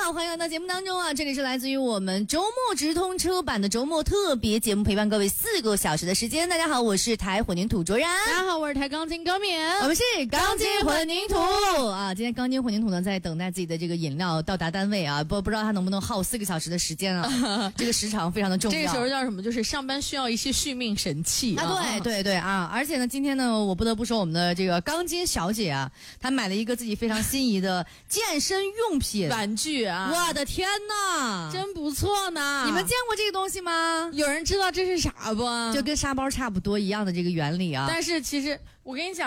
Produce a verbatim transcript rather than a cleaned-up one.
好，欢迎来到节目当中啊！这里是来自于我们周末直通车版的周末特别节目，陪伴各位四个小时的时间。大家好，我是台混凝土卓然。 大家好，我是台钢筋高敏。 我们是钢筋混凝土啊！今天钢筋混凝土呢，在等待自己的这个饮料到达单位啊，不不知道他能不能耗四个小时的时间啊？这个时长非常的重要。 这个时候叫什么？就是上班需要一些续命神器啊！对对对啊！而且呢，今天呢，我不得不说我们的这个钢筋小姐啊，她买了一个自己非常心仪的健身用品玩具啊！ 我的天哪， 真不错呢！ 你们见过这个东西吗？ 有人知道这是啥不？ 就跟沙包差不多一样的这个原理啊。 但是其实我跟你讲。